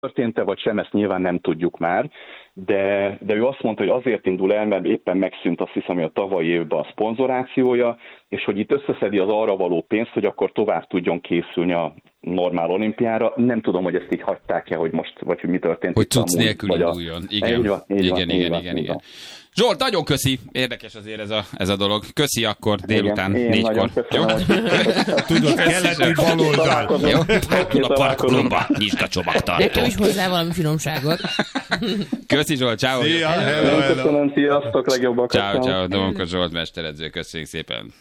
történt-e vagy sem, ezt nyilván nem tudjuk már, de ő azt mondta, hogy azért indul el, mert éppen megszűnt, azt hiszem, hogy a tavalyi évben a szponzorációja, és hogy itt összeszedi az arra való pénzt, hogy akkor tovább tudjon készülni a normál olimpiára. Nem tudom, hogy ezt így hagyták-e, hogy most, vagy hogy mi történt. Hogy cucc nélkül induljon. Igen. Zsolt, nagyon köszi. Érdekes azért ez a dolog. Köszi akkor délután 4-kor. Tudod, kellett egy baloldal. Jó? Hátul a parkolóba. Nyisd a csomagtartót. Nekem is hozzá valami finomságot. Köszi Zsolt, ciao. Köszönöm, sziasztok, legjobbak. Ciao, Domonka Zsolt mesteredző, köszönjük szépen.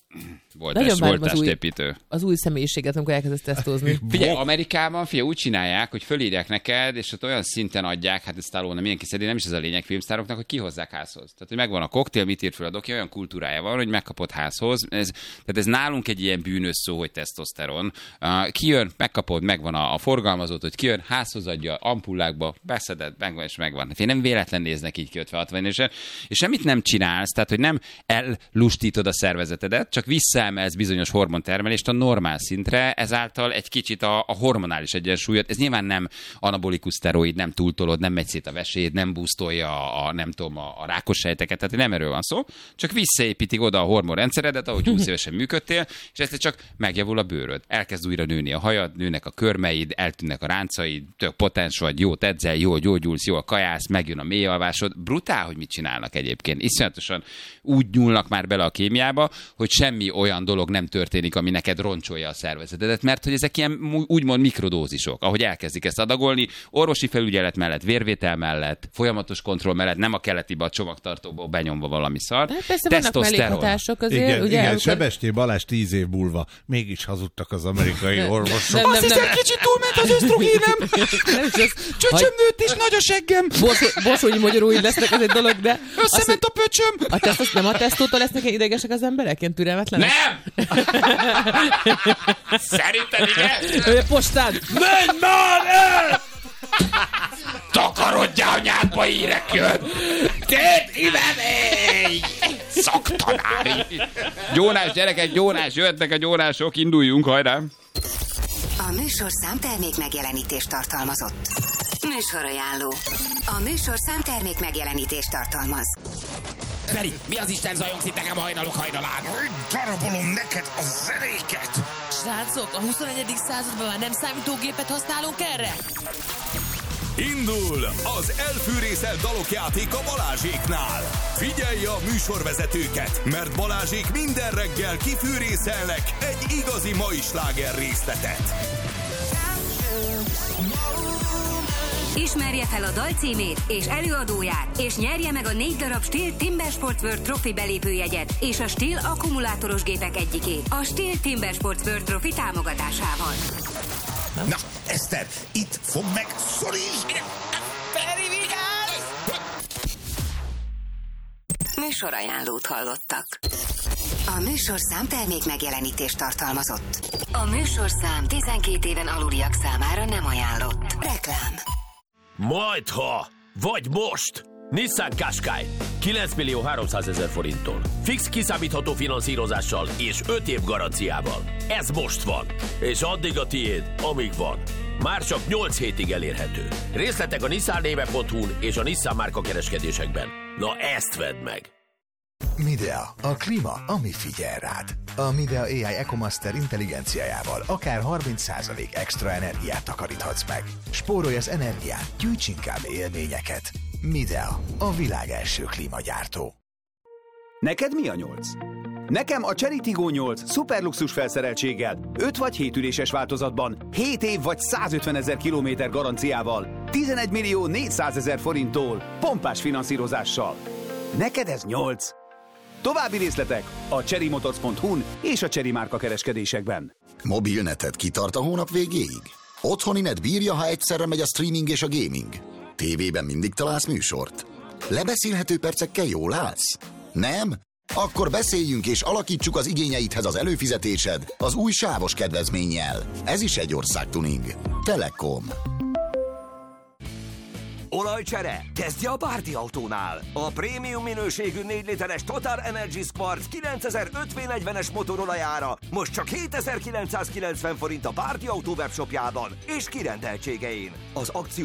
Voltásépítő. Az új személyiséget, amikor elkezdesz tesztozni. Figyelj, Amerikában úgy csinálják, hogy fölírják neked, és ott olyan szinten adják, hát ez Stallone mindenki szedi, nem is ez a lényeg filmsztároknak, hogy kihozzák házhoz. Tehát, hogy megvan a koktél, mit ír föl a doki, olyan kultúrája van, hogy megkapod házhoz. Tehát ez nálunk egy ilyen bűnös szó, hogy tesztoszteron. Kijön, megkapod, megvan a forgalmazót, hogy kijön, házhoz adja, ampullákba, beszeded, megvan és megvan. Hát én nem véletlen néznek így ki 50-60 évesen, és semmit nem csinálsz, tehát, hogy nem ellustítod a szervezetedet, csak visszaemelsz bizonyos hormontermelést a normál szintre, ezáltal egy kicsit a hormonális egyensúlyot, ez nyilván nem anabolikus szteroid, nem túltolod, nem megy szét a veséd, nem boostolja a rákos sejteket, tehát nem erről van szó, csak visszaépítik oda a hormonrendszeredet, ahogy 20 évesen működtél, és ezt csak megjavul a bőröd. Elkezd újra nőni a hajad, nőnek a körmeid, eltűnnek a ráncaid, tök potens vagy, jót edzel, jól gyógyulsz, jól kajász, megjön a mélyalvásod. Brutál, hogy mit csinálnak egyébként. Iszonyatosan úgy nyúlnak már bele a kémiába, hogy semmi olyan dolog nem történik, ami neked roncsolja a szervezetedet, mert hogy ezek ilyen úgymond mikrodózisok, ahogy elkezdik ezt adagolni, orvosi felügyelet mellett, vérvétel mellett, folyamatos kontroll mellett, nem a keletibe a csomagtartóból benyomva valami szar. Persze vannak mellékhatások azért. Igen, Sebestyén Balázs 10 év múlva mégis hazudtak az amerikai orvosok. Azt hiszem, kicsit túlment az ösztrogénem. Csöcsöm nőtt és nagy a seggem. Borsónyi magyarul így lesznek, ez egy dolog, de... Összement a pöcsöm. Nem a tesztótól lesznek idegesek az emberek, ilyen türelmetlenek? Nem! Szerintem igen? Postád! Menj már el! Takarodjál, nyádba írek jön! Tét ivenéj! Szaktanári! Gyónás, gyerekek, gyónás, jöhetnek a gyónások, induljunk, hajrá! A műsor számtermék megjelenítést tartalmazott. Műsorajánló. A műsor számtermék megjelenítést tartalmaz. Feri, mi az Isten zajongsz itt nekem hajnalok hajnalán? Darabolom neked a zenéket! Srácok, a 21. században már nem számítógépet használunk erre? Indul az elfűrészelt dalok játéka Balázséknál. Figyelj a műsorvezetőket, mert Balázsék minden reggel kifűrészelnek egy igazi mai sláger részletet. Ismerje fel a dal címét és előadóját, és nyerje meg a 4 darab Stihl Timber Sport World Trophy belépőjegyet és a Stihl akkumulátoros gépek egyikét a Stihl Timber Sport World Trophy támogatásával. Na, Eszter, itt fog meg, szorítsd! Feri, vigyázz! Műsorajánlót hallottak. A műsor számtermék megjelenítést tartalmazott. A műsorszám 12 éven aluliak számára nem ajánlott. Reklám. Majdha, vagy most! Nissan Qashqai 9.300.000 forinttól. Fix kiszámítható finanszírozással és 5 év garanciával. Ez most van, és addig a tiéd, amíg van. Már csak 8 hétig elérhető. Részletek a nissannéve.hu-n és a Nissan márka kereskedésekben. Na ezt vedd meg! Midea, a klíma, ami figyel rád. A Midea AI EcoMaster intelligenciájával akár 30% extra energiát takaríthatsz meg. Spórolj az energián, gyűjts inkább élményeket. Midea, a világ első klímagyártó. Neked mi a 8? Nekem a Chery Tiggo 8 szuperluxus felszereltséggel, 5 vagy 7 üléses változatban, 7 év vagy 150 000 kilométer garanciával, 11.400.000 forinttól, pompás finanszírozással. Neked ez 8? További részletek a cherrymotors.hu-n és a Chery márka kereskedésekben. Mobilneted kitart a hónap végéig? Otthoni net bírja, ha egyszerre megy a streaming és a gaming? Tévében mindig találsz műsort? Lebeszélhető percekkel jól állsz? Nem? Akkor beszéljünk és alakítsuk az igényeidhez az előfizetésed az új sávos kedvezménnyel. Ez is egy országtuning. Telekom. Olajcsere? Kezdje a Bárdi Autónál. A prémium minőségű 4 literes Total Energies Quartz 9005 V40-es motorolajára most csak 7990 forint a Bárdi Autó webshopjában és kirendeltségein. Az akció